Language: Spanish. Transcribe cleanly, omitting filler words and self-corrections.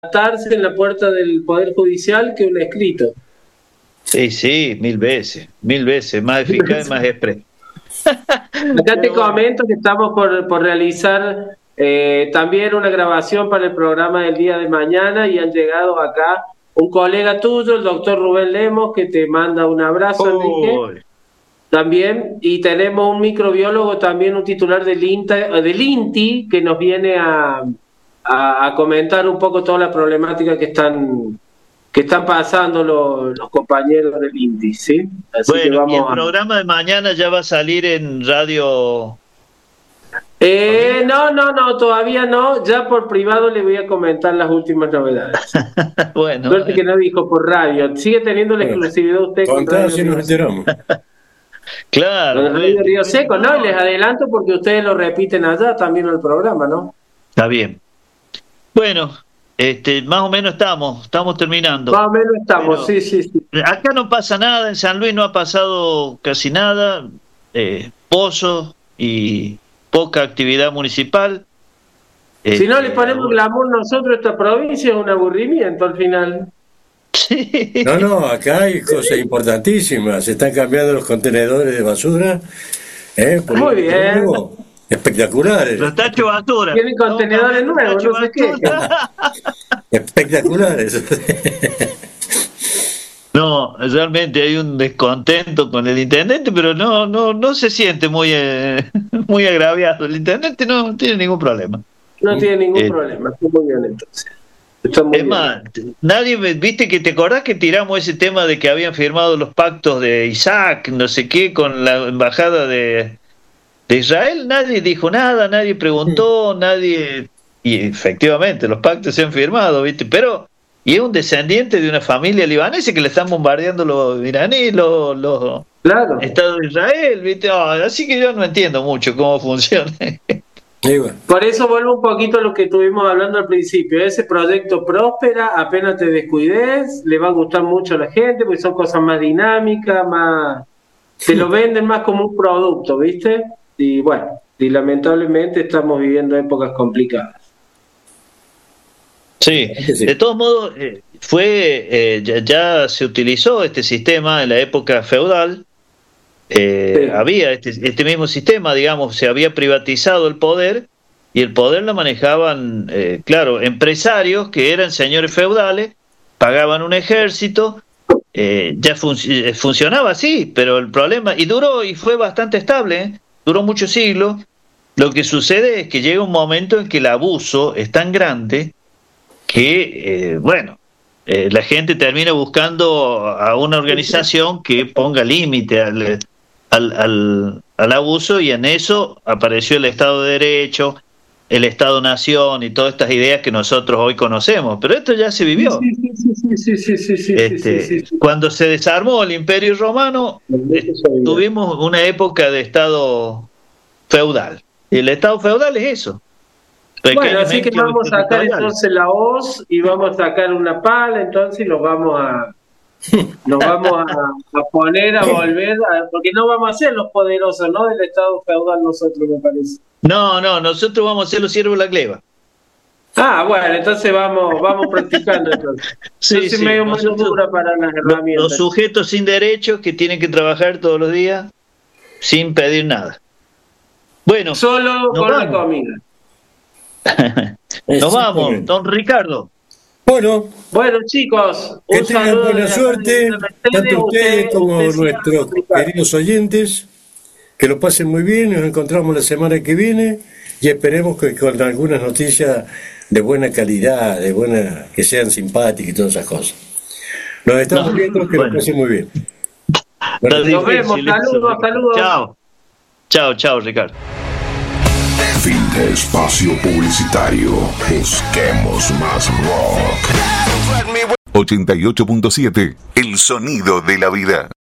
atarse en la puerta del Poder Judicial que un escrito. Sí, 1000 veces, más eficaz y más express. Acá te comento que estamos por realizar también una grabación para el programa del día de mañana y han llegado acá un colega tuyo, el doctor Rubén Lemos, que te manda un abrazo, Enrique. También, y tenemos un microbiólogo, también un titular del INTI, que nos viene a comentar un poco toda la problemática que están pasando los compañeros del INTI, ¿sí? Así bueno, que vamos y el programa de mañana ya va a salir en radio. No, todavía no. Ya por privado le voy a comentar las últimas novedades. Bueno. Suerte que no dijo por radio. Sigue teniendo la exclusividad usted con Radio si nos enteramos. Claro. Radio Río Seco, ¿no? Y les adelanto porque ustedes lo repiten allá también en el programa, ¿no? Está bien. Bueno, más o menos estamos terminando. Más o menos estamos, pero sí. Acá no pasa nada, en San Luis no ha pasado casi nada, pozos y poca actividad municipal. Si no le ponemos glamour nosotros, esta provincia es un aburrimiento al final. Sí. No, acá hay cosas importantísimas. Se están cambiando los contenedores de basura. Muy bien. Espectaculares. Los tachos de basura. Tienen contenedores nuevos, no sé qué. Espectaculares. No, realmente hay un descontento con el intendente, pero no se siente muy agraviado. El intendente no tiene ningún problema. No tiene ningún problema. Está muy bien entonces. Es más, nadie, viste que te acordás que tiramos ese tema de que habían firmado los pactos de Isaac, no sé qué, con la embajada de Israel. Nadie dijo nada, nadie preguntó, nadie, y efectivamente los pactos se han firmado, viste, pero y es un descendiente de una familia libanesa que le están bombardeando los iraníes, los claro. Estados de Israel, viste. Así que yo no entiendo mucho cómo funciona. Por eso vuelvo un poquito a lo que estuvimos hablando al principio. Ese proyecto próspera, apenas te descuides, le va a gustar mucho a la gente, porque son cosas más dinámicas, te lo venden más como un producto, ¿viste? Y bueno, y lamentablemente estamos viviendo épocas complicadas. Sí, de todos modos, ya se utilizó este sistema en la época feudal. Había este mismo sistema, digamos, se había privatizado el poder y el poder lo manejaban, claro, empresarios que eran señores feudales, pagaban un ejército, ya funcionaba así, pero el problema, y fue bastante estable, duró muchos siglos. Lo que sucede es que llega un momento en que el abuso es tan grande que, la gente termina buscando a una organización que ponga límite al abuso, y en eso apareció el Estado de Derecho, el Estado-Nación y todas estas ideas que nosotros hoy conocemos, pero esto ya se vivió. Cuando se desarmó el Imperio Romano, tuvimos una época de Estado feudal, y el Estado feudal es eso. Bueno, así que vamos a sacar entonces la hoz y vamos a sacar una pala, entonces, y nos vamos a poner a volver, porque no vamos a ser los poderosos, ¿no? Del Estado feudal nosotros, me parece. No, nosotros vamos a ser los siervos de la gleba. Bueno, entonces vamos practicando entonces. Sí, medio dura para las herramientas. Los sujetos sin derechos que tienen que trabajar todos los días sin pedir nada. Bueno, solo con la comida. Nos vamos, don Ricardo. Bueno, chicos, que tengan buena suerte, tanto ustedes como nuestros queridos oyentes, que lo pasen muy bien. Nos encontramos la semana que viene y esperemos que con algunas noticias de buena calidad, que sean simpáticas y todas esas cosas. Nos estamos viendo, que lo pasen muy bien. Nos vemos, saludos. Chao, Ricardo. Fin de espacio publicitario. Busquemos más rock. 88.7, el sonido de la vida.